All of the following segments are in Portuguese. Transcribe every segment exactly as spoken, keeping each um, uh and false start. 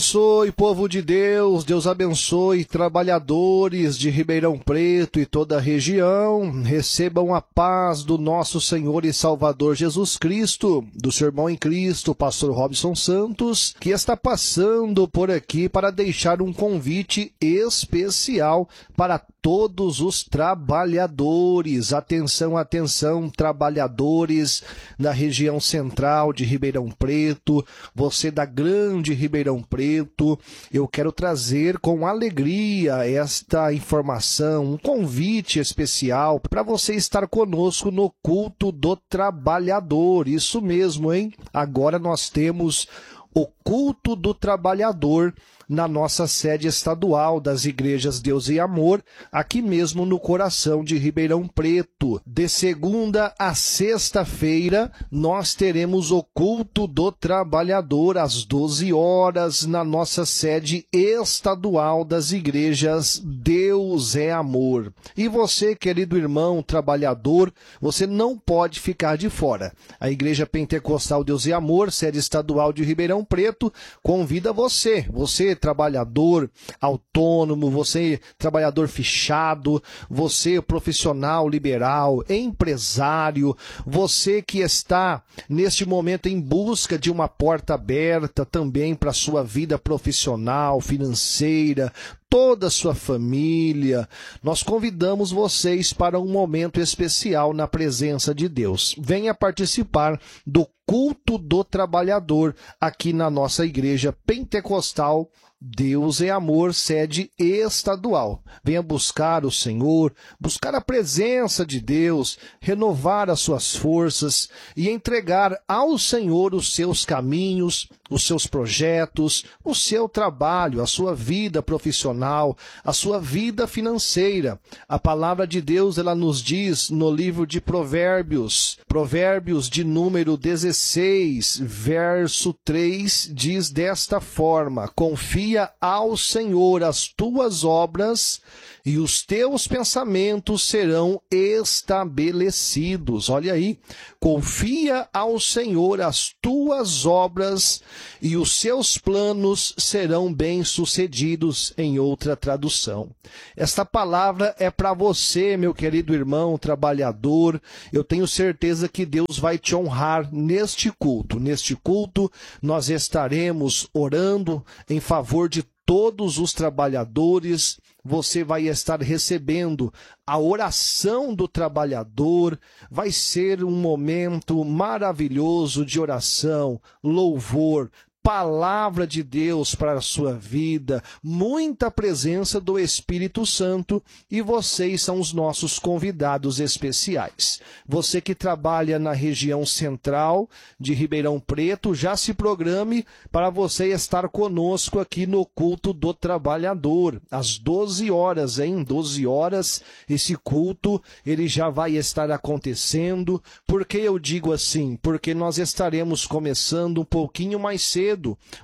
Abençoe, povo de Deus, Deus abençoe, trabalhadores de Ribeirão Preto e toda a região, recebam a paz do nosso Senhor e Salvador Jesus Cristo, do seu irmão em Cristo, pastor Robson Santos, que está passando por aqui para deixar um convite especial para todos os trabalhadores. Atenção, atenção, trabalhadores da região central de Ribeirão Preto, você da grande Ribeirão Preto, eu quero trazer com alegria esta informação, um convite especial para você estar conosco no culto do trabalhador. Isso mesmo, hein? Agora nós temos o culto do trabalhador na nossa sede estadual das Igrejas Deus e Amor, aqui mesmo no coração de Ribeirão Preto. De segunda a sexta-feira, nós teremos o culto do trabalhador às doze horas na nossa sede estadual das Igrejas Deus é Amor. E você, querido irmão trabalhador, você não pode ficar de fora. A Igreja Pentecostal Deus e Amor, sede estadual de Ribeirão Preto, convida você, você trabalhador autônomo, você trabalhador fichado, você profissional liberal, empresário, você que está neste momento em busca de uma porta aberta também para a sua vida profissional, financeira, toda a sua família, nós convidamos vocês para um momento especial na presença de Deus. Venha participar do culto do trabalhador aqui na nossa igreja pentecostal Deus é Amor, sede estadual. Venha buscar o Senhor, buscar a presença de Deus, renovar as suas forças e entregar ao Senhor os seus caminhos, os seus projetos, o seu trabalho, a sua vida profissional, a sua vida financeira. A palavra de Deus, ela nos diz no livro de Provérbios, Provérbios de número dezesseis, verso três, diz desta forma: confia ao Senhor as tuas obras e os teus pensamentos serão estabelecidos. Olha aí, confia ao Senhor as tuas obras e os seus planos serão bem-sucedidos, em outra tradução. Esta palavra é para você, meu querido irmão trabalhador. Eu tenho certeza que Deus vai te honrar neste culto. Neste culto, nós estaremos orando em favor de todos os trabalhadores. Você vai estar recebendo a oração do trabalhador. Vai ser um momento maravilhoso de oração, louvor, palavra de Deus para a sua vida, muita presença do Espírito Santo, e vocês são os nossos convidados especiais. Você que trabalha na região central de Ribeirão Preto, já se programe para você estar conosco aqui no culto do trabalhador, às doze horas, hein? doze horas, esse culto, ele já vai estar acontecendo. Por que eu digo assim? Porque nós estaremos começando um pouquinho mais cedo,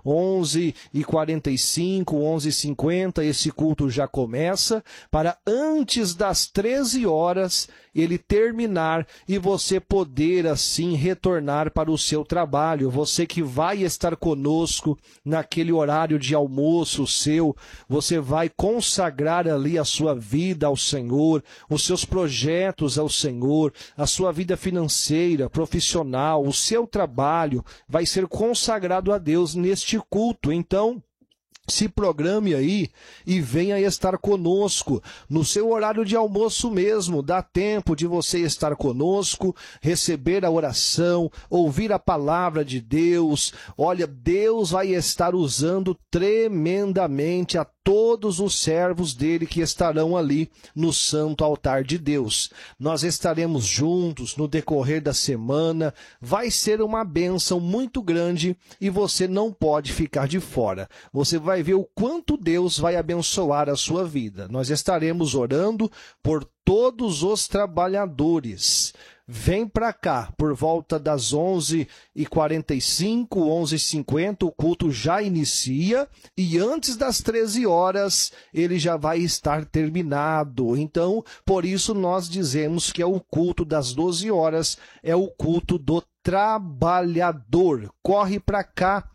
onze e quarenta e cinco, onze e cinquenta, esse culto já começa, para antes das treze horas ele terminar e você poder assim retornar para o seu trabalho. Você que vai estar conosco naquele horário de almoço seu, você vai consagrar ali a sua vida ao Senhor, os seus projetos ao Senhor, a sua vida financeira, profissional, o seu trabalho vai ser consagrado a Deus neste culto. Então, se programe aí e venha estar conosco no seu horário de almoço mesmo. Dá tempo de você estar conosco, receber a oração, ouvir a palavra de Deus. Olha, Deus vai estar usando tremendamente a todos os servos dele que estarão ali no santo altar de Deus. Nós estaremos juntos no decorrer da semana. Vai ser uma bênção muito grande e você não pode ficar de fora. Você vai ver o quanto Deus vai abençoar a sua vida. Nós estaremos orando por todos os trabalhadores. Vem para cá, por volta das onze e quarenta e cinco, onze e cinquenta, o culto já inicia e antes das treze horas ele já vai estar terminado. Então, por isso nós dizemos que é o culto das doze horas, é o culto do trabalhador. Corre para cá.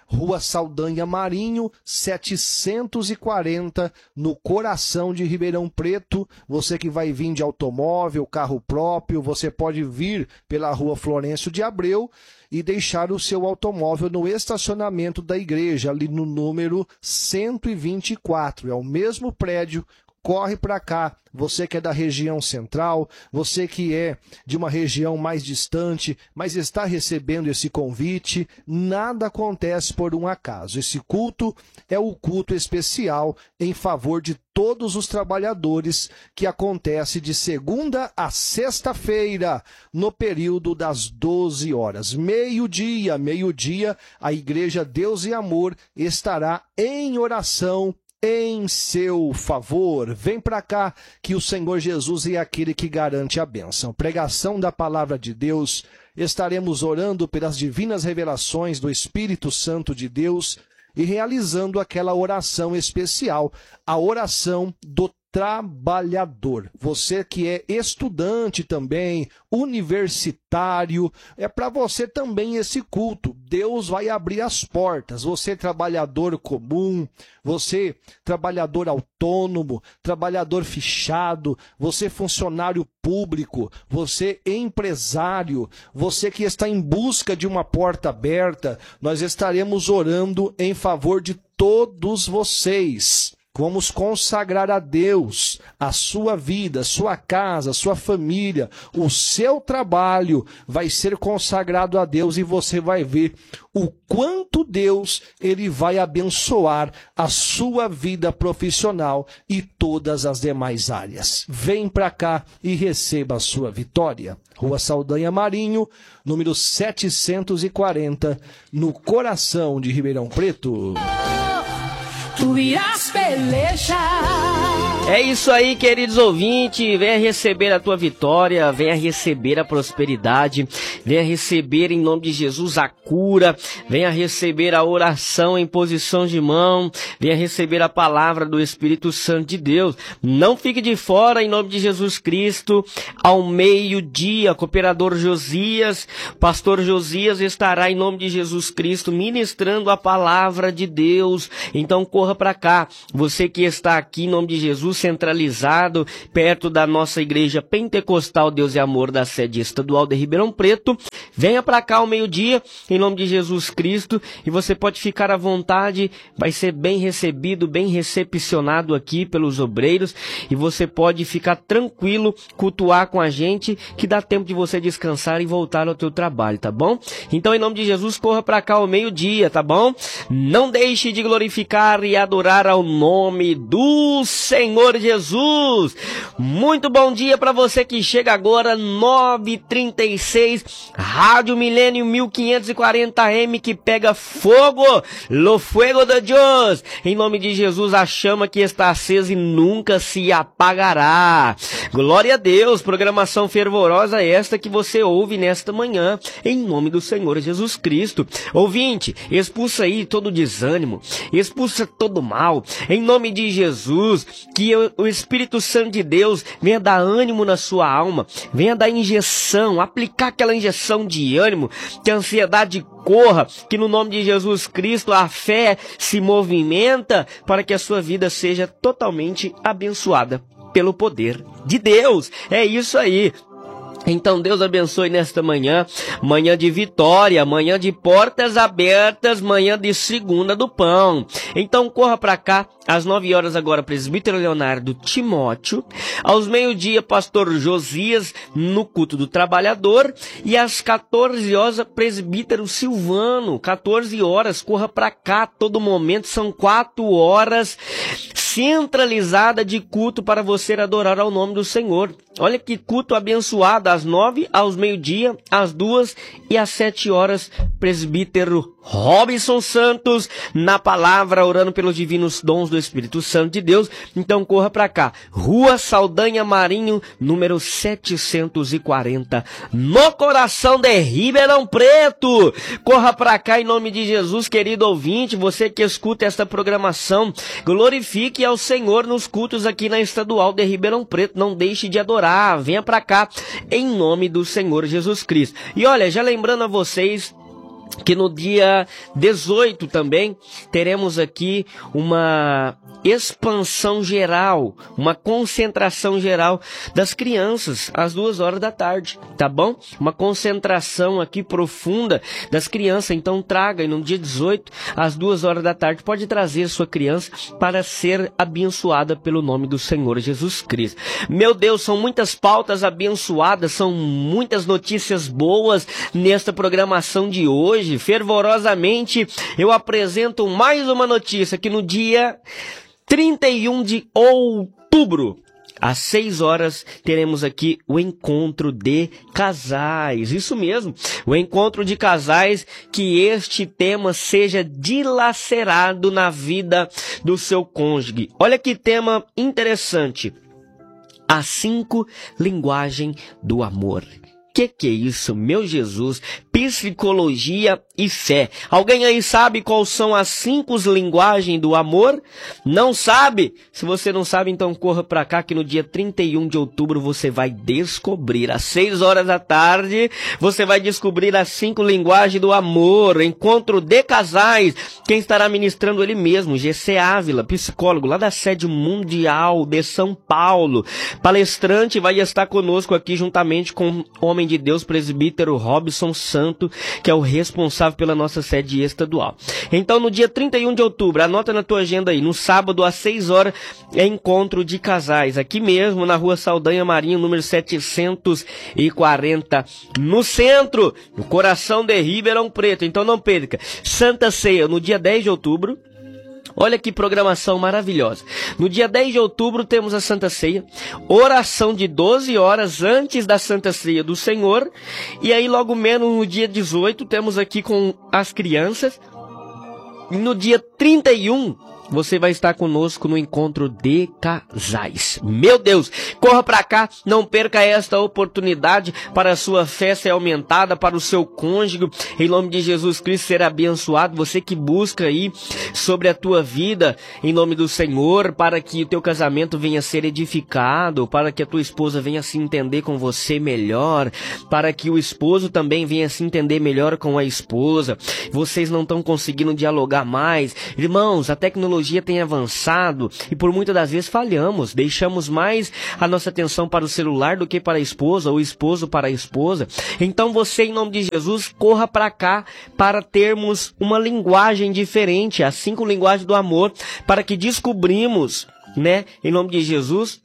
Rua Saldanha Marinho, setecentos e quarenta, no coração de Ribeirão Preto. Você que vai vir de automóvel, carro próprio, você pode vir pela Rua Florencio de Abreu e deixar o seu automóvel no estacionamento da igreja, ali no número cento e vinte e quatro. É o mesmo prédio. Corre para cá, você que é da região central, você que é de uma região mais distante, mas está recebendo esse convite, nada acontece por um acaso. Esse culto é o culto especial em favor de todos os trabalhadores, que acontece de segunda a sexta-feira, no período das doze horas. Meio-dia, meio-dia, a Igreja Deus e Amor estará em oração em seu favor. Vem para cá que o Senhor Jesus é aquele que garante a bênção. Pregação da palavra de Deus, estaremos orando pelas divinas revelações do Espírito Santo de Deus e realizando aquela oração especial, a oração do trabalhador. Você que é estudante também, universitário, é para você também esse culto. Deus vai abrir as portas. Você trabalhador comum, você trabalhador autônomo, trabalhador fichado, você funcionário público, você empresário, você que está em busca de uma porta aberta, nós estaremos orando em favor de todos vocês. Vamos consagrar a Deus a sua vida, sua casa, sua família, o seu trabalho vai ser consagrado a Deus e você vai ver o quanto Deus ele vai abençoar a sua vida profissional e todas as demais áreas. Vem para cá e receba a sua vitória. Rua Saldanha Marinho, número setecentos e quarenta, no coração de Ribeirão Preto. Tu irás pelejar. É isso aí, queridos ouvintes, venha receber a tua vitória, venha receber a prosperidade, venha receber em nome de Jesus a cura, venha receber a oração em posição de mão, venha receber a palavra do Espírito Santo de Deus. Não fique de fora em nome de Jesus Cristo, ao meio-dia, cooperador Josias, pastor Josias estará em nome de Jesus Cristo ministrando a palavra de Deus. Então corra para cá, você que está aqui em nome de Jesus, centralizado, perto da nossa igreja pentecostal Deus e Amor da sede estadual de Ribeirão Preto, venha para cá ao meio-dia, em nome de Jesus Cristo, e você pode ficar à vontade, vai ser bem recebido, bem recepcionado aqui pelos obreiros, e você pode ficar tranquilo, cultuar com a gente, que dá tempo de você descansar e voltar ao teu trabalho, tá bom? Então, em nome de Jesus, corra para cá ao meio-dia, tá bom? Não deixe de glorificar e adorar ao nome do Senhor Jesus. Muito bom dia para você que chega agora, nove e trinta e seis, Rádio Milênio mil quinhentos e quarenta M que pega fogo, lo fuego de Deus. Em nome de Jesus, a chama que está acesa e nunca se apagará. Glória a Deus, programação fervorosa esta que você ouve nesta manhã, em nome do Senhor Jesus Cristo. Ouvinte, expulsa aí todo desânimo, expulsa todo mal, em nome de Jesus, que o Espírito Santo de Deus venha dar ânimo na sua alma, venha dar injeção, aplicar aquela injeção de ânimo, que a ansiedade corra, que no nome de Jesus Cristo a fé se movimenta para que a sua vida seja totalmente abençoada pelo poder de Deus. É isso aí. Então Deus abençoe nesta manhã, manhã de vitória, manhã de portas abertas, manhã de segunda do pão. Então corra para cá, às nove horas agora, presbítero Leonardo Timóteo, aos meio-dia, pastor Josias, no culto do trabalhador, e às quatorze horas, presbítero Silvano, quatorze horas, corra para cá, todo momento, são quatro horas centralizada de culto para você adorar ao nome do Senhor. Olha que culto abençoado, às nove, aos meio-dia, às duas e às sete horas, presbítero Robinson Santos, na palavra, orando pelos divinos dons do Espírito Santo de Deus. Então corra para cá, Rua Saldanha Marinho, número setecentos e quarenta, no coração de Ribeirão Preto. Corra para cá em nome de Jesus, querido ouvinte, você que escuta esta programação, glorifique ao Senhor nos cultos aqui na estadual de Ribeirão Preto. Não deixe de adorar, venha para cá em nome do Senhor Jesus Cristo. E olha, já lembrando a vocês que no dia dezoito também teremos aqui uma expansão geral, uma concentração geral das crianças às duas horas da tarde, tá bom? Uma concentração aqui profunda das crianças, então traga, e no dia dezoito, às duas horas da tarde, pode trazer sua criança para ser abençoada pelo nome do Senhor Jesus Cristo. Meu Deus, são muitas pautas abençoadas, são muitas notícias boas nesta programação de hoje. Fervorosamente, eu apresento mais uma notícia que no dia trinta e um de outubro, às seis horas, teremos aqui o encontro de casais. Isso mesmo, o encontro de casais, que este tema seja dilacerado na vida do seu cônjuge. Olha que tema interessante. As cinco linguagens do amor. Que que é isso, meu Jesus? Psicologia e fé. Alguém aí sabe quais são as cinco linguagens do amor? Não sabe? Se você não sabe, então corra para cá que no dia trinta e um de outubro você vai descobrir. Às seis horas da tarde, você vai descobrir as cinco linguagens do amor. Encontro de casais. Quem estará ministrando ele mesmo, G C Ávila, psicólogo lá da sede mundial de São Paulo. Palestrante vai estar conosco aqui juntamente com o homem de Deus, presbítero Robson Santo, que é o responsável pela nossa sede estadual. Então, no dia trinta e um de outubro, anota na tua agenda aí, no sábado, às seis horas, é encontro de casais, aqui mesmo, na rua Saldanha Marinho, número setecentos e quarenta, no centro, no coração de Ribeirão Preto. Então, não perca. Santa Ceia, no dia dez de outubro. Olha que programação maravilhosa. No dia dez de outubro temos a Santa Ceia, oração de doze horas antes da Santa Ceia do Senhor, e aí logo menos no dia dezoito temos aqui com as crianças. No dia trinta e um você vai estar conosco no encontro de casais. Meu Deus, corra para cá, não perca esta oportunidade para a sua fé ser aumentada, para o seu cônjuge, em nome de Jesus Cristo, ser abençoado. Você que busca aí sobre a tua vida, em nome do Senhor, para que o teu casamento venha a ser edificado, para que a tua esposa venha a se entender com você melhor, para que o esposo também venha a se entender melhor com a esposa. Vocês não estão conseguindo dialogar mais. Irmãos, a tecnologia tem avançado e por muitas das vezes falhamos, deixamos mais a nossa atenção para o celular do que para a esposa, ou o esposo para a esposa. Então você, em nome de Jesus, corra para cá para termos uma linguagem diferente, as cinco linguagens do amor, para que descobrimos, né, em nome de Jesus,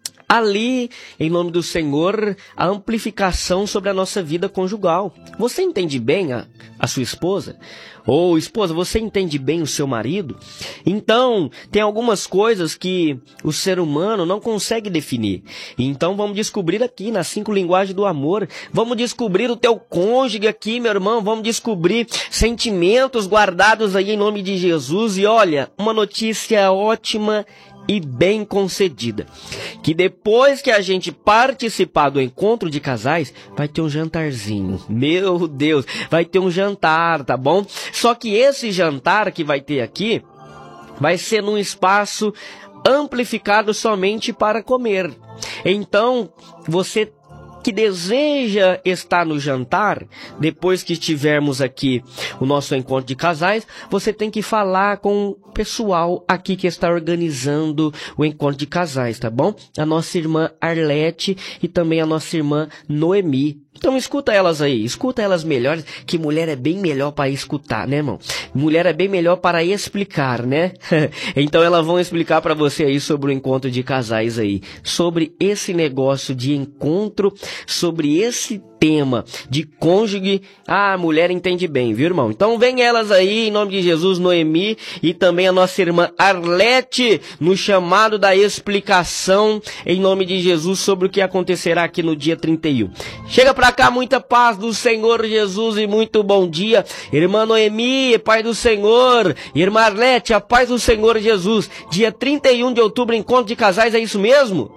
ali, em nome do Senhor, a amplificação sobre a nossa vida conjugal. Você entende bem a, a sua esposa? Ou esposa, você entende bem o seu marido? Então, tem algumas coisas que o ser humano não consegue definir. Então, vamos descobrir aqui nas cinco linguagens do amor. Vamos descobrir o teu cônjuge aqui, meu irmão. Vamos descobrir sentimentos guardados aí em nome de Jesus. E olha, uma notícia ótima e bem concedida, que depois que a gente participar do encontro de casais, vai ter um jantarzinho. Meu Deus, vai ter um jantar, tá bom? Só que esse jantar que vai ter aqui, vai ser num espaço amplificado somente para comer. Então, você que deseja estar no jantar, depois que tivermos aqui o nosso encontro de casais, você tem que falar com o pessoal aqui que está organizando o encontro de casais, tá bom? A nossa irmã Arlete e também a nossa irmã Noemi. Então escuta elas aí, escuta elas melhores, que mulher é bem melhor para escutar, né, irmão? Mulher é bem melhor para explicar, né? Então elas vão explicar para você aí sobre o encontro de casais aí, sobre esse negócio de encontro, sobre esse tema de cônjuge. Ah, a mulher entende bem, viu, irmão? Então vem elas aí, em nome de Jesus, Noemi e também a nossa irmã Arlete, no chamado da explicação, em nome de Jesus, sobre o que acontecerá aqui no dia trinta e um. Chega pra cá, muita paz do Senhor Jesus e muito bom dia. Irmã Noemi, Pai do Senhor. Irmã Arlete, a paz do Senhor Jesus. Dia trinta e um de outubro, encontro de casais, é isso mesmo?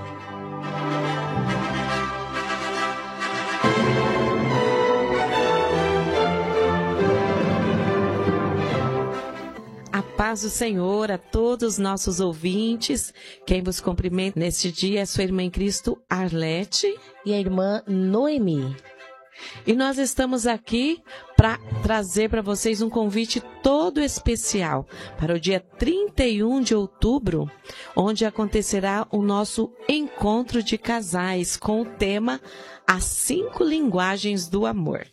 Paz do Senhor a todos os nossos ouvintes. Quem vos cumprimenta neste dia é sua irmã em Cristo, Arlete. E a irmã Noemi. E nós estamos aqui para trazer para vocês um convite todo especial para o dia trinta e um de outubro, onde acontecerá o nosso encontro de casais com o tema As Cinco Linguagens do Amor.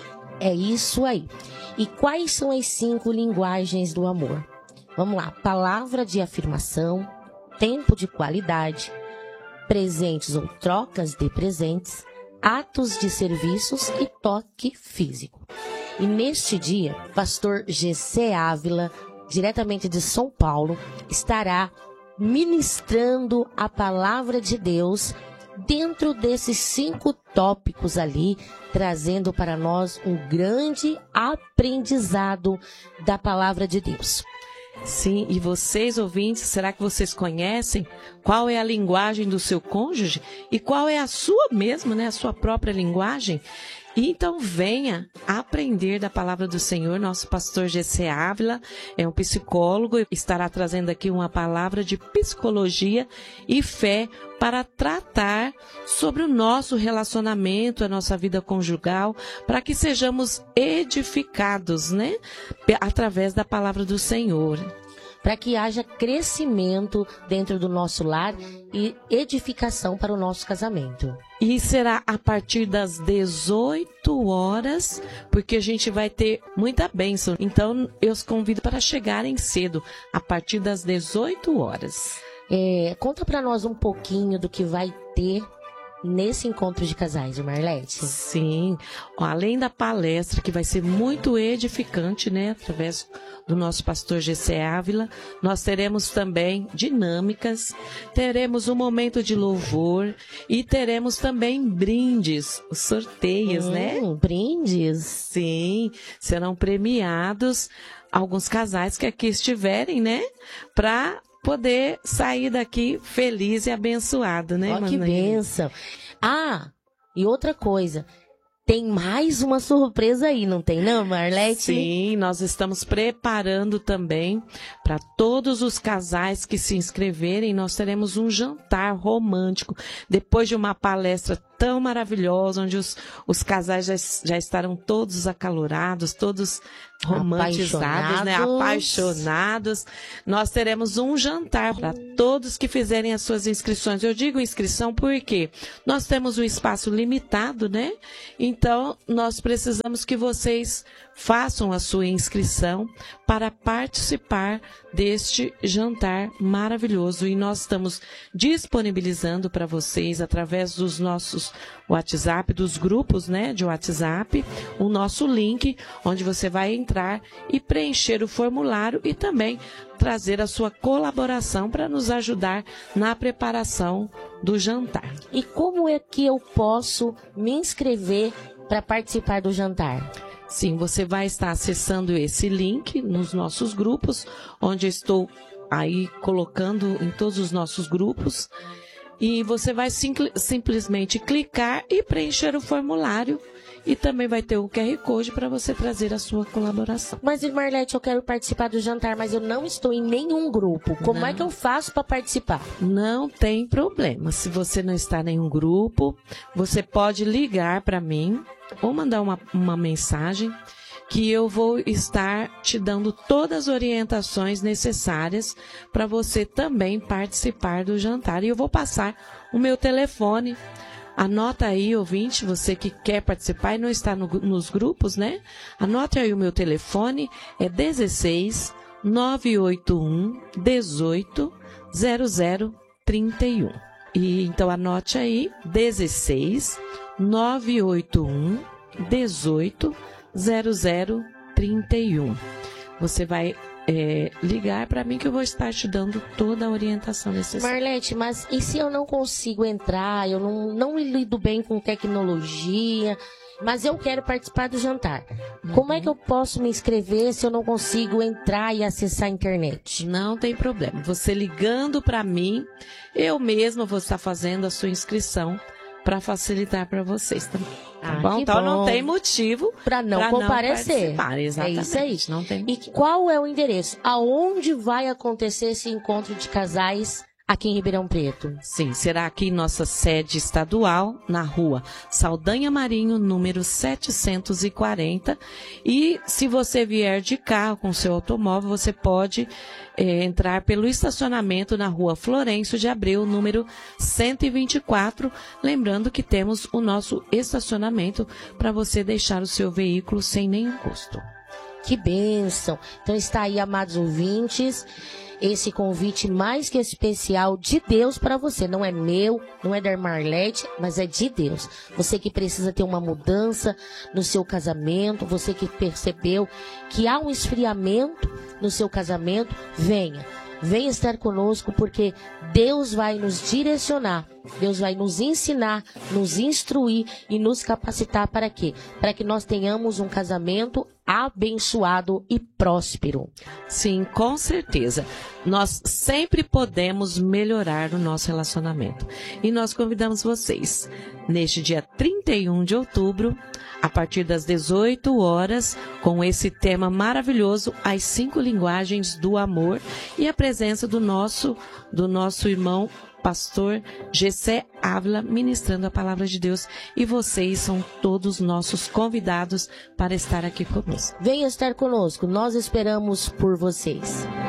É isso aí. E quais são as cinco linguagens do amor? Vamos lá. Palavra de afirmação, tempo de qualidade, presentes ou trocas de presentes, atos de serviços e toque físico. E neste dia, pastor G C Ávila, diretamente de São Paulo, estará ministrando a palavra de Deus dentro desses cinco tópicos ali, trazendo para nós um grande aprendizado da palavra de Deus. Sim, e vocês, ouvintes, será que vocês conhecem qual é a linguagem do seu cônjuge e qual é a sua mesmo, né, a sua própria linguagem? E então venha aprender da palavra do Senhor. Nosso pastor G C Ávila é um psicólogo e estará trazendo aqui uma palavra de psicologia e fé para tratar sobre o nosso relacionamento, a nossa vida conjugal, para que sejamos edificados, né, através da palavra do Senhor. Para que haja crescimento dentro do nosso lar e edificação para o nosso casamento. E será a partir das dezoito horas, porque a gente vai ter muita bênção. Então, eu os convido para chegarem cedo, a partir das dezoito horas. É, conta para nós um pouquinho do que vai ter nesse encontro de casais, Marlete. Sim, além da palestra, que vai ser muito edificante, né, através do nosso pastor G C Ávila, nós teremos também dinâmicas, teremos um momento de louvor e teremos também brindes, os sorteios, hum, né? Brindes? Sim, serão premiados alguns casais que aqui estiverem, né, para poder sair daqui feliz e abençoado, né, Ó, irmã? Que bênção. Ah, e outra coisa, tem mais uma surpresa aí, não tem não, Marlete? Sim, nós estamos preparando também para todos os casais que se inscreverem, nós teremos um jantar romântico, depois de uma palestra tão maravilhosa, onde os, os casais já, já estarão todos acalorados, todos romantizados, né? Apaixonados. Nós teremos um jantar para todos que fizerem as suas inscrições. Eu digo inscrição porque nós temos um espaço limitado, né? Então, nós precisamos que vocês façam a sua inscrição para participar deste jantar maravilhoso. E nós estamos disponibilizando para vocês, através dos nossos WhatsApp, dos grupos, né, de WhatsApp, o nosso link, onde você vai entrar e preencher o formulário e também trazer a sua colaboração para nos ajudar na preparação do jantar. E como é que eu posso me inscrever para participar do jantar? Sim, você vai estar acessando esse link nos nossos grupos, onde eu estou aí colocando em todos os nossos grupos, e você vai sim, simplesmente clicar e preencher o formulário, e também vai ter o Q R Code para você trazer a sua colaboração. Mas, Marlete, eu quero participar do jantar, mas eu não estou em nenhum grupo. Como não. é que eu faço para participar? Não tem problema. Se você não está em nenhum grupo, você pode ligar para mim ou mandar uma, uma mensagem, que eu vou estar te dando todas as orientações necessárias para você também participar do jantar. E eu vou passar o meu telefone. Anota aí, ouvinte, você que quer participar e não está no, nos grupos, né? Anote aí o meu telefone, é dezesseis, nove oito um, dezoito, zero zero trinta e um. E então anote aí, dezesseis, nove oito um, dezoito, zero zero trinta e um. Você vai é, ligar para mim que eu vou estar te dando toda a orientação necessária. Marlete, mas e se eu não consigo entrar, eu não, não lido bem com tecnologia, mas eu quero participar do jantar? Uhum. Como é que eu posso me inscrever se eu não consigo entrar e acessar a internet? Não tem problema. Você ligando para mim, eu mesma vou estar fazendo a sua inscrição para facilitar para vocês também. Tá ah, bom? Então bom. Não tem motivo para não pra comparecer. Não Exatamente. É isso aí. Não tem e qual é o endereço? Aonde vai acontecer esse encontro de casais Aqui em Ribeirão Preto. Sim, será aqui em nossa sede estadual, na rua Saldanha Marinho, número setecentos e quarenta. E se você vier de carro com seu automóvel, você pode é, entrar pelo estacionamento na rua Florencio de Abreu, número cento e vinte e quatro. Lembrando que temos o nosso estacionamento para você deixar o seu veículo sem nenhum custo. Que bênção! Então está aí, amados ouvintes, esse convite mais que especial de Deus para você. Não é meu, não é da irmã Arlete, mas é de Deus. Você que precisa ter uma mudança no seu casamento, você que percebeu que há um esfriamento no seu casamento, venha. Venha estar conosco, porque Deus vai nos direcionar, Deus vai nos ensinar, nos instruir e nos capacitar para quê? Para que nós tenhamos um casamento abençoado e próspero. Sim, com certeza. Nós sempre podemos melhorar o nosso relacionamento. E nós convidamos vocês, neste dia trinta e um de outubro, a partir das dezoito horas, com esse tema maravilhoso, as cinco linguagens do amor, e a presença do nosso, do nosso irmão pastor Gessé Ávila, ministrando a palavra de Deus. E vocês são todos nossos convidados para estar aqui conosco. Venha estar conosco, nós esperamos por vocês.